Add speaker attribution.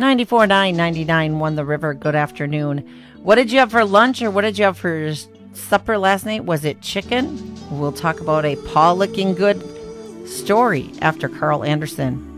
Speaker 1: 94.999 won the river. Good afternoon. What did you have for lunch or what did you have for supper last night? Was it chicken? We'll talk about a paw licking good story after Carl Anderson.